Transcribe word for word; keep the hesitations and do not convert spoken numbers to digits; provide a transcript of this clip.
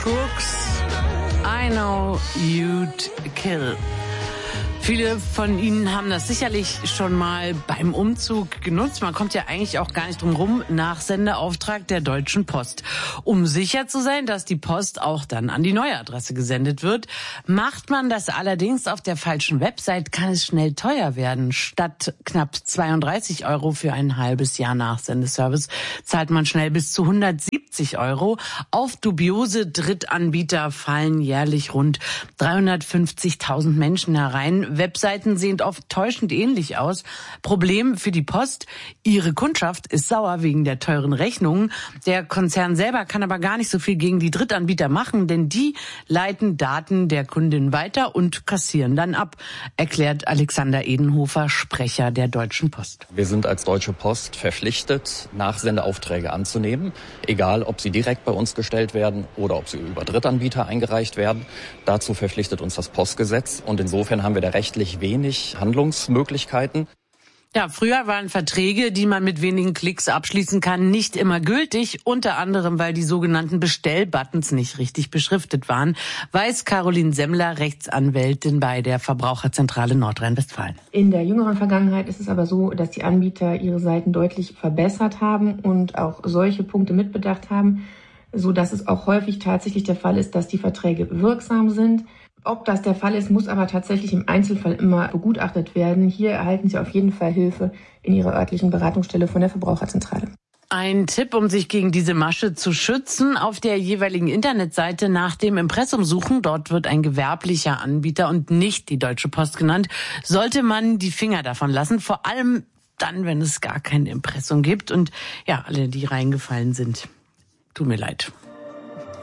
Crooks, I know you'd kill. Viele von Ihnen haben das sicherlich schon mal beim Umzug genutzt. Man kommt ja eigentlich auch gar nicht drum rum, Nachsendeauftrag der Deutschen Post. Um sicher zu sein, dass die Post auch dann an die neue Adresse gesendet wird. Macht man das allerdings auf der falschen Website, kann es schnell teuer werden. Statt knapp zweiunddreißig Euro für ein halbes Jahr Nachsendeservice zahlt man schnell bis zu hundertsiebzig Euro. Auf dubiose Drittanbieter fallen jährlich rund dreihundertfünfzigtausend Menschen herein. Webseiten sehen oft täuschend ähnlich aus. Problem für die Post: ihre Kundschaft ist sauer wegen der teuren Rechnungen. Der Konzern selber kann aber gar nicht so viel gegen die Drittanbieter machen, denn die leiten Daten der Kundin weiter und kassieren dann ab, erklärt Alexander Edenhofer, Sprecher der Deutschen Post. Wir sind als Deutsche Post verpflichtet, Nachsendeaufträge anzunehmen, egal ob sie direkt bei uns gestellt werden oder ob sie über Drittanbieter eingereicht werden. Dazu verpflichtet uns das Postgesetz und insofern haben wir da rechtlich wenig Handlungsmöglichkeiten. Ja, früher waren Verträge, die man mit wenigen Klicks abschließen kann, nicht immer gültig, unter anderem, weil die sogenannten Bestellbuttons nicht richtig beschriftet waren, weiß Caroline Semmler, Rechtsanwältin bei der Verbraucherzentrale Nordrhein-Westfalen. In der jüngeren Vergangenheit ist es aber so, dass die Anbieter ihre Seiten deutlich verbessert haben und auch solche Punkte mitbedacht haben, so dass es auch häufig tatsächlich der Fall ist, dass die Verträge wirksam sind. Ob das der Fall ist, muss aber tatsächlich im Einzelfall immer begutachtet werden. Hier erhalten Sie auf jeden Fall Hilfe in Ihrer örtlichen Beratungsstelle von der Verbraucherzentrale. Ein Tipp, um sich gegen diese Masche zu schützen: auf der jeweiligen Internetseite nach dem Impressum suchen. Dort wird ein gewerblicher Anbieter und nicht die Deutsche Post genannt. Sollte man die Finger davon lassen, vor allem dann, wenn es gar kein Impressum gibt. Und ja, alle, die reingefallen sind, tut mir leid.